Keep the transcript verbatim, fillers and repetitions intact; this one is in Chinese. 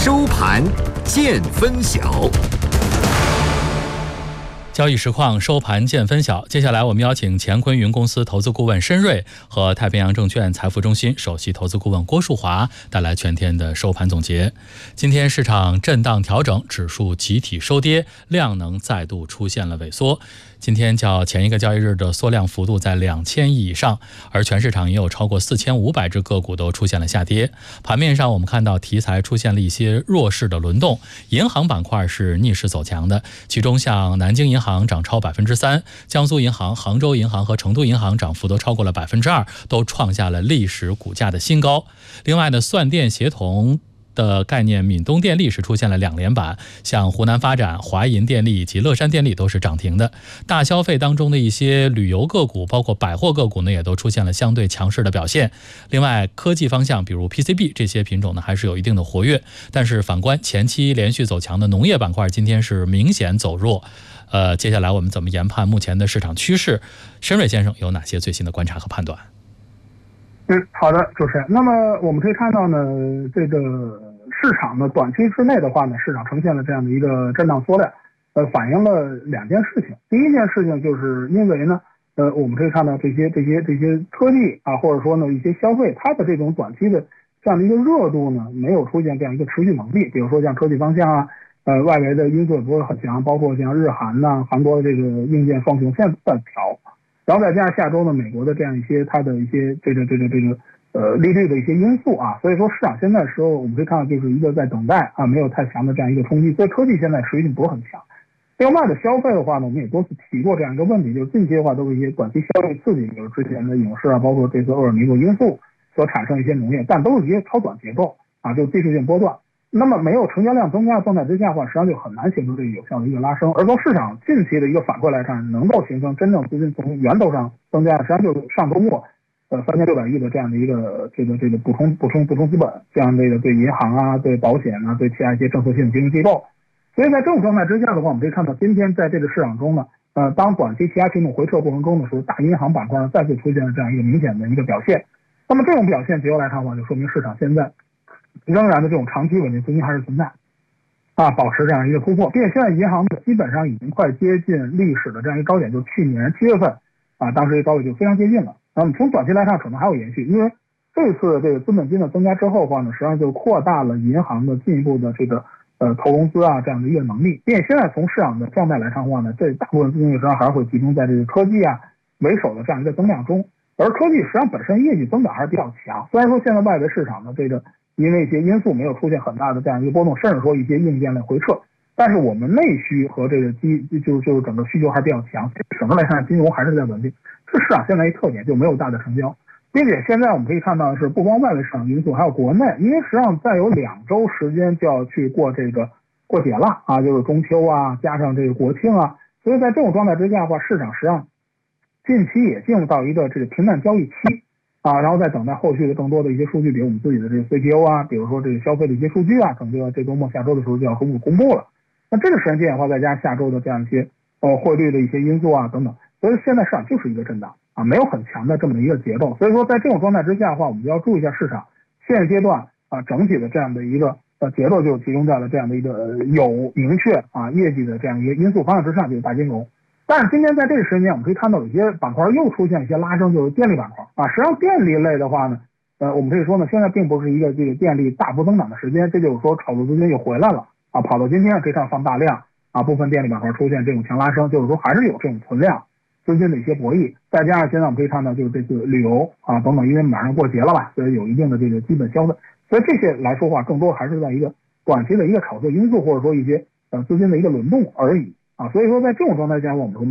收盘见分晓。 交易实况收盘见分晓。接下来我们邀请乾坤云公司投资顾问申瑞和太平洋证券财富中心首席投资顾问郭树华带来全天的收盘总结。今天市场震荡调整，指数集体收跌，量能再度出现了萎缩。今天较前一个交易日的缩量幅度在两千亿以上，而全市场也有超过四千五百只个股都出现了下跌。盘面上我们看到题材出现了一些弱势的轮动，银行板块是逆势走强的，其中像南京银行涨超百分之三，江苏银行、杭州银行和成都银行涨幅都超过了百分之二，都创下了历史股价的新高。另外呢，算电协同的概念闽东电力是出现了两连板，像湖南发展、华银电力以及乐山电力都是涨停的。大消费当中的一些旅游个股，包括百货个股呢，也都出现了相对强势的表现。另外，科技方向，比如 P C B 这些品种呢，还是有一定的活跃。但是反观前期连续走强的农业板块，今天是明显走弱。呃，接下来我们怎么研判目前的市场趋势？申瑞先生有哪些最新的观察和判断？ 嗯，好的，主持人。那么我们可以看到呢，这个市场呢短期之内的话呢，市场呈现了这样的一个震荡缩量，呃，反映了两件事情。第一件事情就是因为呢，呃，我们可以看到这些这些这些科技啊，或者说呢一些消费，它的这种短期的这样的一个热度呢，没有出现这样一个持续猛烈。比如说像科技方向啊，呃，外围的因素也不是很强，包括像日韩呐、韩国的这个硬件双雄现在在调。然后再加上下周呢，美国的这样一些它的一些这个这个这个呃利率的一些因素啊，所以说市场现在的时候我们可以看到就是一个在等待啊，没有太强的这样一个冲击，所以科技现在持续性不是很强。另外的消费的话呢，我们也多次提过这样一个问题，就是近期的话都是一些短期消费刺激，比如之前的影视啊，包括这次厄尔尼诺因素所产生一些农业，但都是一些超短结构啊，就技术性波段。那么没有成交量增加的状态之下的话，实际上就很难形成这个有效的一个拉升。而从市场近期的一个反馈来看，能够形成真正资金从源头上增加，实际上就是上周末，呃，三千六百亿的这样的一个这个这个补充补充补充资本，这样的一个对银行啊、对保险啊、对其他一些政策性金融机构。所以在这种状态之下的话，我们可以看到今天在这个市场中呢，呃，当短期其他品种回撤过程中的时候，大银行板块呢再次出现了这样一个明显的一个表现。那么这种表现结合来看的话，就说明市场现在仍然的这种长期稳定资金还是存在，啊，保持这样一个突破，并且现在银行基本上已经快接近历史的这样一个高点，就去年七月份啊，当时一个高位就非常接近了。那么从短期来看，可能还有延续，因为这次这个资本金的增加之后的话呢，实际上就扩大了银行的进一步的这个呃投融资啊这样的一个能力，并且现在从市场的状态来看的话呢，这大部分资金实际上还是会集中在这个科技啊为首的这样一个增量中，而科技实际上本身业绩增长还是比较强，虽然说现在外围市场的这个因为一些因素没有出现很大的这样一个波动，甚至说一些硬件的回撤，但是我们内需和这个基就就整个需求还是比较强，整个来看金融还是在稳定，这市场现在一特点就没有大的成交，并且现在我们可以看到的是不光外围市场因素，还有国内，因为实际上再有两周时间就要去过这个过节了啊，就是中秋啊，加上这个国庆啊，所以在这种状态之下的话，市场实际上近期也进入到一个这个平淡交易期。啊，然后再等待后续的更多的一些数据，比如我们自己的这个 C P O 啊，比如说这个消费的一些数据啊，可能就要这周末下周的时候就要公布公布了。那这个时间点的话，再加下周的这样一些呃汇率的一些因素啊等等，所以现在市场就是一个震荡啊，没有很强的这么一个结构。所以说在这种状态之下的话，我们就要注意一下市场现阶段啊整体的这样的一个呃节奏就集中在了这样的一个、呃、有明确啊业绩的这样一个因素方向之上，就是大金融。但是今天在这个时间点，我们可以看到有些板块又出现一些拉升，就是电力板块啊。实际上电力类的话呢，呃，我们可以说呢，现在并不是一个这个电力大幅增长的时间，这就是说炒作资金又回来了啊，跑到今天可以看放大量啊，部分电力板块出现这种强拉升，就是说还是有这种存量资金的一些博弈。再加上现在我们可以看到，就是这次旅游啊等等，因为马上过节了吧，所以有一定的这个基本消费，所以这些来说话，更多还是在一个短期的一个炒作因素，或者说一些呃资金的一个轮动而已。啊，所以说在这种状态下，我们说